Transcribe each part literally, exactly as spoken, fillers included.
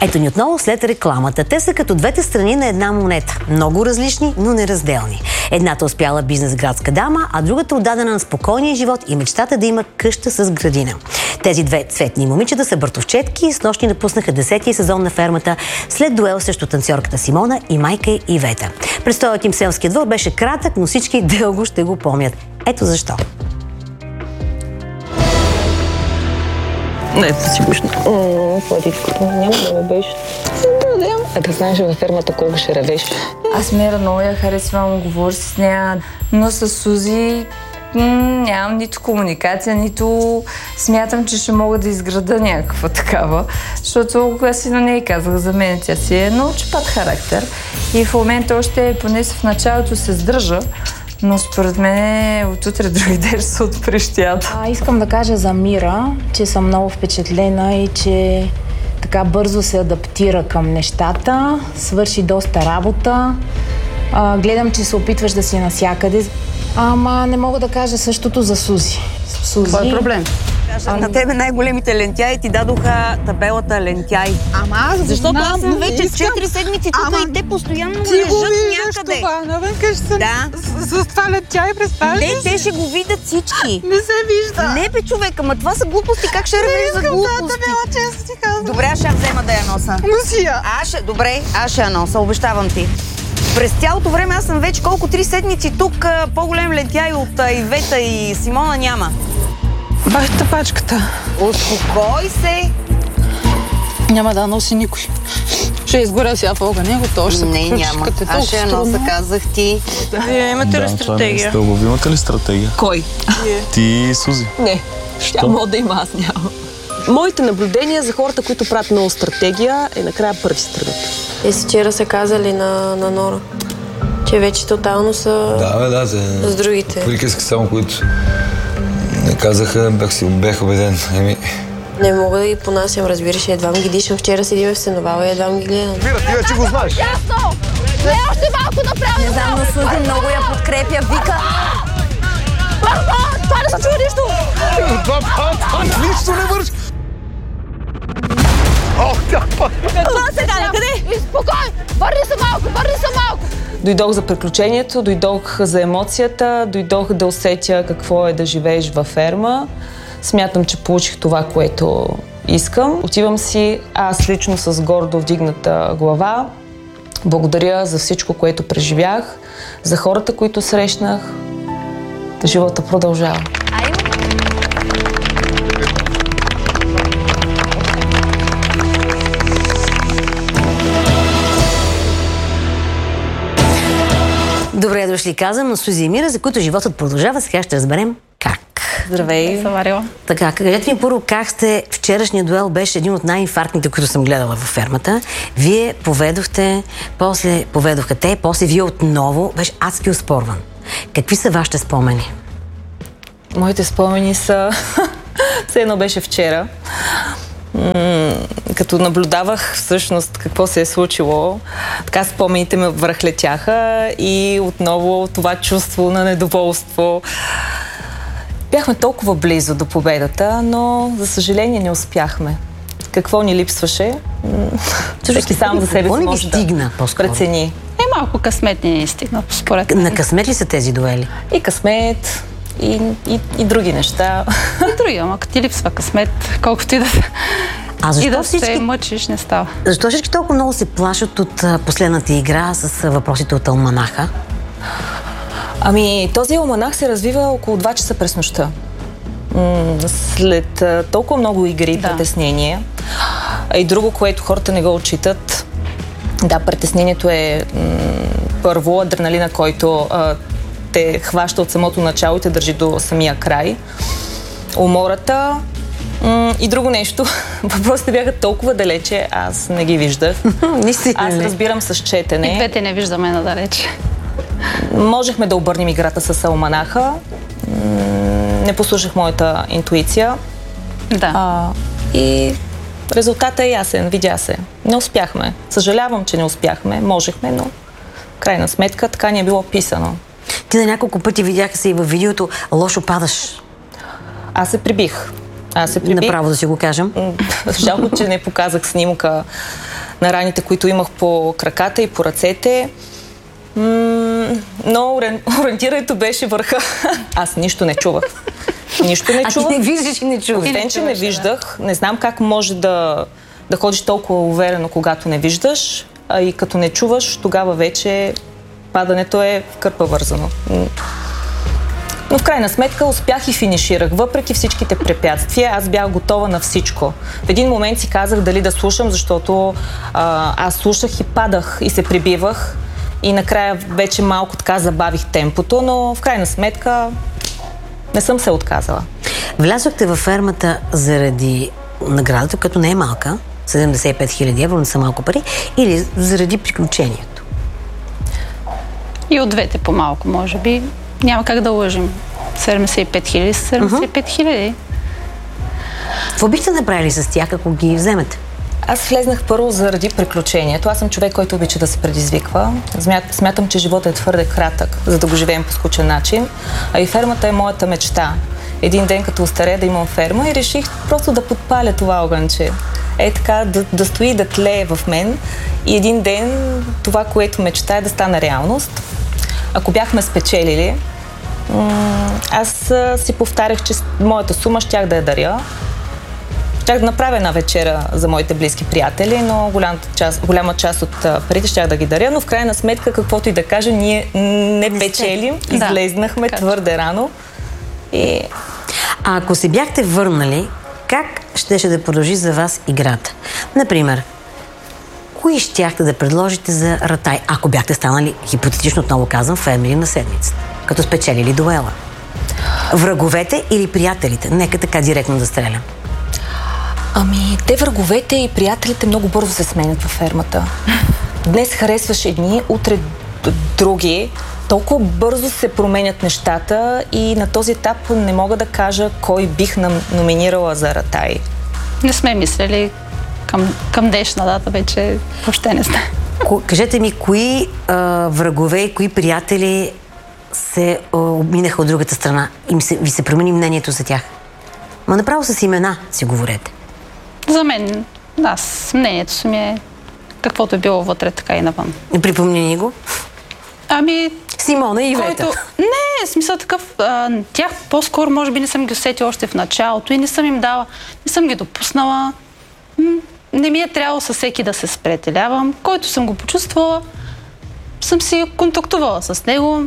Ето ни отново след рекламата. Те са като двете страни на една монета. Много различни, но неразделни. Едната успяла бизнес градска дама, а другата отдадена на спокойния живот и мечтата да има къща с градина. Тези две цветни момичета са братовчетки и с нощи напуснаха десетия сезон на Фермата след дуел срещу танцорката Симона и майка Ивета. Престоят им селския двор беше кратък, но всички дълго ще го помнят. Ето защо. Не, си гушна. Сладичкото, няма да ме беше. Да, да. А да знаеш във Фермата колко ще ревеш. Аз Мира много я харесвам, говоря с нея, но с Сузи нямам нито комуникация, нито смятам, че ще мога да изграда някаква такава, защото аз и на нея казах за мен, тя си е много чепат характер и в момента още, поне в началото се сдържа, но според мен от утре други ден ще се отпрещят. Искам да кажа за Мира, че съм много впечатлена и че така бързо се адаптира към нещата, свърши доста работа. А, гледам, че се опитваш да си навсякъде. Ама не мога да кажа същото за Сузи. Сузи... Това е проблем. А на тебе най-големите лентяи ти дадоха табелата лентяй. Ама аз защото знам, аз съм вече искам... четири седмици тук и те постоянно ти лежат го виждаш някъде. Това, навънка ще съм да. с, с това лентяй, представяш ли? Не, те ще го видят всички. Не се вижда. Не бе, човек, ама това са глупости. Как ще ревеш за глупости? Не искам табела, често ти казвам. Добре, аз ще я взема да я носа. Носи я. Аз ще, добре, аз ще я носа, обещавам ти. През цялото време аз съм вече колко три седмици тук, по-голем лентяй от Ивета и Симона няма. Бах тъпачката. Успокой се. Няма да носи никой. Ще изгоря сега в огъня, готово ще Не, няма. Аз ще я носа, казах ти. Вие имате ли стратегия? Имате ли стратегия? Кой? Ти и Сузи. Не. Тя мога да има, аз нямам. Моите наблюдения за хората, които правят много стратегия, е накрая първи се тръгват. Е, си вчера са казали на, на Нора, че вече тотално са да, бе, да, за... с другите. Приказки само, които не казаха, бях, си, бях убеден. Еми... Не мога да ги понасям, разбираш, едва ги дишам. Вчера седим в Сеновала и едва ги гледам. Мира, ти вече го знаеш. Ясно! Не, още малко направо! Не знам, но Сузи много я подкрепя, вика. Това не се чува нищо! Това, това, това, нищо не върши! О, тя пак! Какво сега, накъде? Спокой! Върни се малко, върни се малко! Дойдох за приключението, дойдох за емоцията, дойдох да усетя какво е да живееш във ферма. Смятам, че получих това, което искам. Отивам си аз лично с гордо вдигната глава. Благодаря за всичко, което преживях, за хората, които срещнах. Живота продължава. Добре дошли, казвам на Сузи и Мира, за които животът продължава. Сега ще разберем как. Здравей. Заварила. Така, кажете ми първо как сте... Вчерашният дуел беше един от най-инфарктните, които съм гледала във Фермата. Вие поведохте, после поведоха те, после вие отново. Беше адски оспорван. Какви са вашите спомени? Моите спомени са... Все едно беше вчера. М- като наблюдавах всъщност какво се е случило, така спомените ме връхлетяха и отново това чувство на недоволство. Бяхме толкова близо до победата, но за съжаление не успяхме. Какво ни липсваше? Всеки сам за себе си може да прецени. Е, малко късмет ни не стигна, според мен. На късмет ли са тези дуели? И късмет, и, и, и други неща. И други, ама като ти липсва късмет, колкото и да се... А защо и да всички... се мъчиш, не става. Защо всички толкова много се плашат от последната игра с въпросите от Алманаха? Ами, този алманах се развива около два часа през нощта. След толкова много игри и да. притеснения, а и друго, което хората не го отчитат, да, притеснението е м- първо адреналина, който а, те хваща от самото начало и те държи до самия край. Умората м- и друго нещо. Въпросите бяха толкова далече, аз не ги виждах. Аз разбирам с четене. И двете не виждаме надалече. Можехме да обърнем играта с Алманаха. Не послушах моята интуиция. Да. А, и резултатът е ясен, видя се. Не успяхме. Съжалявам, че не успяхме. Можехме, но крайна сметка така ни е било писано. Ти на няколко пъти видяха се и във видеото лошо падаш. Аз се прибих. Аз се прибих. Направо да си го кажем. Жалко, че не показах снимка на раните, които имах по краката и по ръцете. М- но ориентирането беше върха. Аз нищо не чувах. Нищо не чувах. А ти не виждаш и не чуваш. Освен, че не виждах. Не знам как може да, да ходиш толкова уверено, когато не виждаш. А и като не чуваш, тогава вече падането е в кърпа вързано. Но в крайна сметка успях и финиширах. Въпреки всичките препятствия, аз бях готова на всичко. В един момент си казах дали да слушам, защото а, аз слушах и падах и се прибивах. И накрая вече малко така забавих темпото, но в крайна сметка не съм се отказала. Влязохте във фермата заради наградата, като не е малка, седемдесет и пет хиляди евро, не са малко пари, или заради приключението? И от двете по-малко, може би. Няма как да лъжим. седемдесет и пет хиляди са седемдесет и пет хиляди. Какво бихте направили с тях, ако ги вземете? Аз влезнах първо заради приключението. Аз съм човек, който обича да се предизвиква. Смятам, че животът е твърде кратък, за да го живеем по скучен начин. А и фермата е моята мечта. Един ден, като остаря, да имам ферма и реших просто да подпаля това огънче. Е така, да, да стои, да тлее в мен. И един ден това, което мечтая, да стане реалност. Ако бяхме спечелили, аз си повтарях, че моята сума щях да я даря. Щях да направя една вечера за моите близки приятели, но голяма част, голяма част от парите щях да ги даря, но в крайна сметка, каквото и да кажа, ние не, не печелим, излезнахме да. твърде рано. И... А ако се бяхте върнали, как щеше да продължи за вас играта? Например, кои щяхте да предложите за Ратай, ако бяхте станали, хипотетично отново казвам, фермери на седмицата, като спечелили дуела? Враговете или приятелите? Нека така директно да стрелям. Ами, те враговете и приятелите много бързо се сменят във фермата. Днес харесваш едни, утре други. Толкова бързо се променят нещата и на този етап не мога да кажа кой бих номинирала за Ратай. Не сме мислили към, към днешна дата, вече въобще не знам. Кажете ми, кои а, врагове и кои приятели се а, обминаха от другата страна? Им се, ви се промени мнението за тях? Ма направо с имена си говорете. За мен, аз, мнението си ми е каквото е било вътре, така и навън. Припомни ни го. Ами... Симона и Ивета. Който... Не, смисъл такъв... А, тях по-скоро, може би, не съм ги усетила още в началото и не съм им дала, не съм ги допуснала. Не ми е трябвало със всеки да се сприятелявам. Който съм го почувствала, съм си контактувала с него.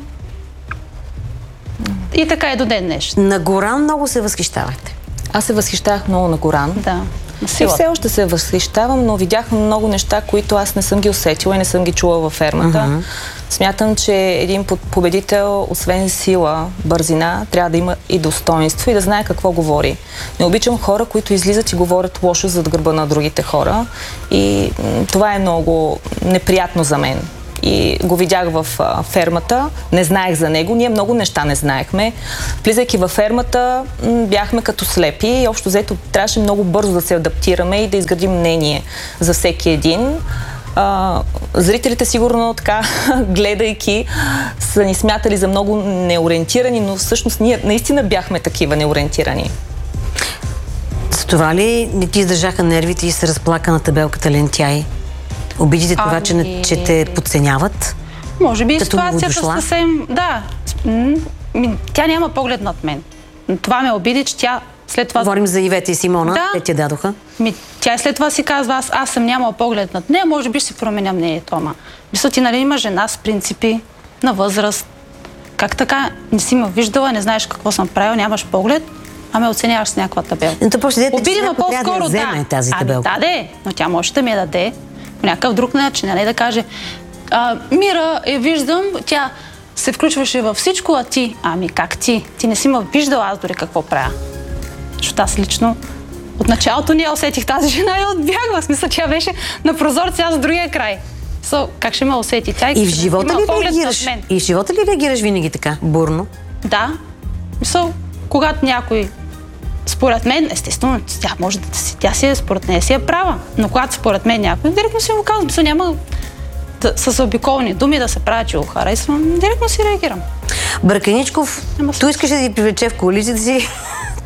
И така и до ден днешен. На Горан много се възхищавахте. Аз се възхищавах много на Горан. Да. И все още се възхищавам, но видях много неща, които аз не съм ги усетила и не съм ги чула във фермата. Uh-huh. Смятам, че един победител, освен сила, бързина, трябва да има и достоинство и да знае какво говори. Не обичам хора, които излизат и говорят лошо зад гърба на другите хора. И това е много неприятно за мен. И го видях в а, фермата, не знаех за него, ние много неща не знаехме. Влизайки във фермата, м- бяхме като слепи и общо взето трябваше много бързо да се адаптираме и да изградим мнение за всеки един. А, зрителите сигурно така, гледайки, са ни смятали за много неориентирани, но всъщност ние наистина бяхме такива неориентирани. За това ли не ти издържаха нервите и се разплака на табелката лентяй? Обидите това, ами... че, че те подценяват? Може би ситуацията съвсем... Да. Тя няма поглед над мен. Това ме обиди, че тя след това... Говорим за Ивета и Симона, да. Те ти дадоха. Ми, тя след това си казва, аз, аз съм нямала поглед над нея, може би ще си променя мнението, ама. Мисля, ти нали има жена с принципи, на възраст. Как така не си ме виждала, не знаеш какво съм правил, нямаш поглед, а ме оценяваш с някаква табелка. Обиди ме по-скоро, да. Да тази табелка. Ами даде, но тя може да ми я даде по някакъв друг начин, а не да каже а, Мира, я виждам, тя се включваше във всичко, а ти? Ами как ти? Ти не си ме виждала аз дори какво правя. Защото аз лично от началото не усетих тази жена и отбягва. В смисъл, тя беше на прозорци, аз с другия край. So, как ще ме усети тя? И в живота ли реагираш? И в живота ли реагираш винаги така, бурно? Да. Мисъл, когато някой според мен, естествено, тя може да си, тя си е, според нея си е права. Но когато според мен някой, директно си го казвам. Мисъл, няма да, с обиколни думи да се правя, че го харесвам. Директно си реагирам. Браканичков, ту искаш да ти привлече в коалицията си,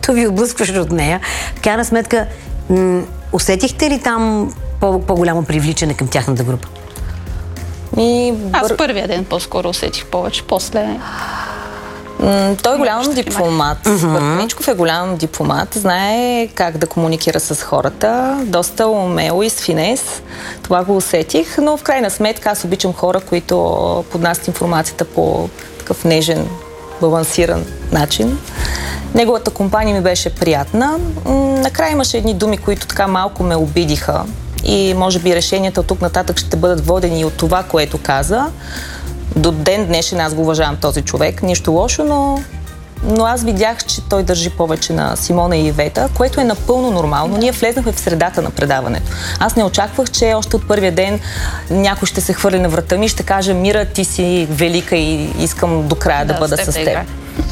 когато ви отблъскваше от нея, в крайна сметка, м- усетихте ли там по- по-голямо привличане към тяхната група? И... Аз първия ден по-скоро усетих повече, после... М- той е голям дипломат. Въртеничков е голям дипломат. Знае как да комуникира с хората. Доста умело и с финес. Това го усетих, но в крайна сметка аз обичам хора, които поднасят информацията по такъв нежен, балансиран начин. Неговата компания ми беше приятна. М- накрая имаше едни думи, които така малко ме обидиха. И може би решенията от тук нататък ще бъдат водени от това, което каза. До ден днешен аз го уважавам този човек. Нищо лошо, но, но аз видях, че той държи повече на Симона и Ивета, което е напълно нормално. Ние влезнахме в средата на предаването. Аз не очаквах, че още от първия ден някой ще се хвърли на врата ми и ще каже: Мира, ти си велика и искам до края да, да бъда с теб.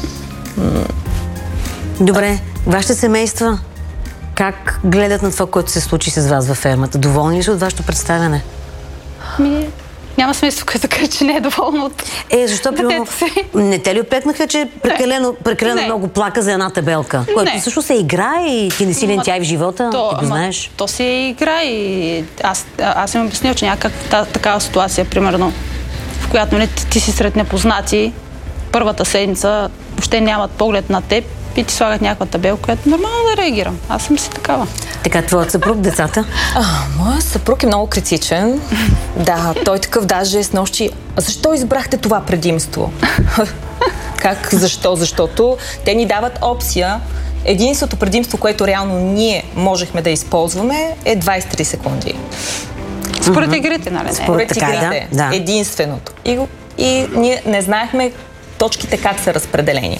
Добре, вашите семейства как гледат на това, което се случи с вас във фермата? Доволни ли са от вашето представяне? Ми, няма смисъл, което каже, че не е доволно от Е, защо примерно не те ли опекнаха, че прекалено, прекалено много плака за една табелка? Което също се играе и ти не си лентяй в живота, то, ти го знаеш. То си игра и аз, аз им обяснил, че някак та, такава ситуация, примерно, в която не, ти, ти си сред непознати, първата седмица въобще нямат поглед на теб и ти слагат някаква табелка, която нормално да реагирам. Аз съм си такава. Така, твоят съпруг, децата? А, моят съпруг е много критичен. Да, той такъв даже с нощи. Защо избрахте това предимство? Как? Защо? Защото те ни дават опция. Единственото предимство, което реално ние можехме да използваме, е двайсет до трийсет секунди. Според игрите, нали? Според игрите. Да, да. Единственото. И, и ние не знаехме точките как са разпределени.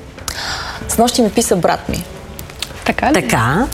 С нощи ми писа брат ми. Така ли? Така.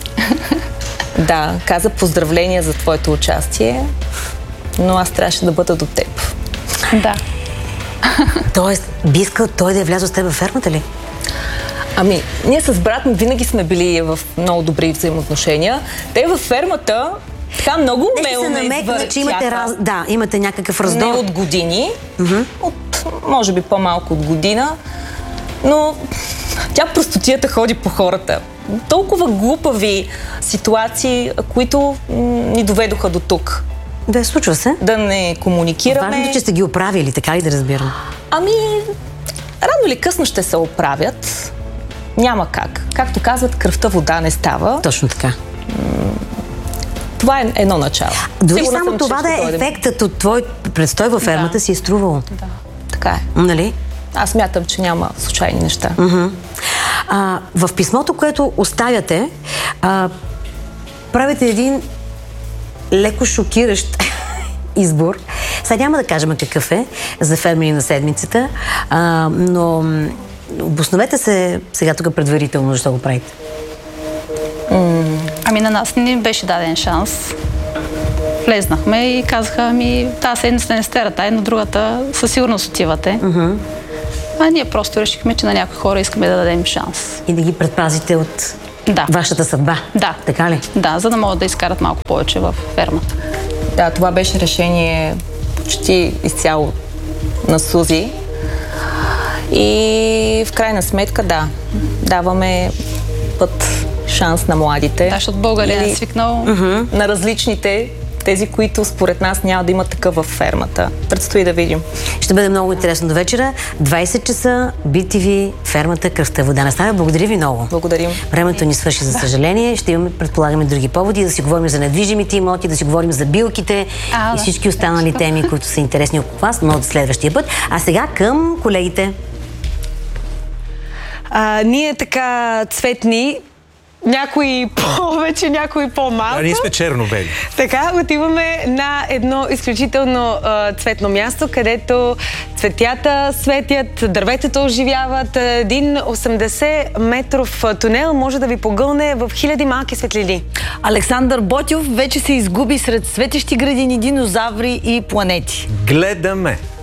Да, каза: поздравления за твоето участие, но аз трябваше да бъда до теб. Да. Тоест, би искал той да е влязъл с теб във фермата ли? Ами, ние с брат ми винаги сме били в много добри взаимоотношения. Те във фермата така много умело ме извъртяха. Че имате раз... Да, имате някакъв раздор. Не от години, uh-huh. от може би по-малко от година, но тя простотията ходи по хората. Толкова глупави ситуации, които м- ни доведоха до тук. Да, случва се. Да не комуникираме. Важно, че сте ги оправили, така ли да разбирам? Ами, рано или късно ще се оправят. Няма как. Както казват, кръвта вода не става. Точно така. М- това е едно начало. Дори Сигурна само съм, това да е ефектът от твой престой във фермата, да. Си е струвало. Да, така е. Нали? Аз мятам, че няма случайни неща. Uh-huh. А, в писмото, което оставяте, а, правите един леко шокиращ избор. Сега няма да кажем какъв е за фермери на седмицата, а, но обосновете се сега тук предварително, защо го правите. Mm. Ами на нас не беше даден шанс. Влезнахме и казаха: ами тази седмица не сте рата, но другата със сигурност отивате. Uh-huh. А ние просто решихме, че на някои хора искаме да дадем шанс. И да ги предпазите от да. вашата съдба. Да. Така ли? Да, за да могат да изкарат малко повече в фермата. Да, това беше решение почти изцяло на Сузи. И в крайна сметка, да, даваме път, шанс на младите. Да, защото България е свикнал. Uh-huh. На различните, тези, които според нас няма да имат такъв във фермата. Предстои да видим. Ще бъде много интересно до вечера. двайсет часа, би ти ви, фермата, кръвта вода. Наставя, благодаря ви много. Благодарим. Времето ни свърши, за съжаление. Ще имаме, предполагаме, други поводи, да си говорим за недвижимите имоти, да си говорим за билките а, и всички останали да. теми, които са интересни около вас, но от следващия път. А сега към колегите. А, ние така цветни, някои повече, някои по-малко. А ние сме черно-бели. Така, отиваме на едно изключително а, цветно място, където цветята светят, дърветата оживяват. Един осемдесет метров тунел може да ви погълне в хиляди малки светлини. Александър Ботев вече се изгуби сред светещи градини, динозаври и планети. Гледаме!